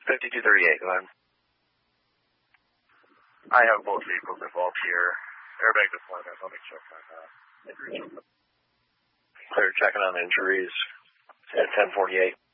5238, go ahead. I have both vehicles involved here. Airbag deployment, let me check on injuries. Clear checking on injuries at 1048.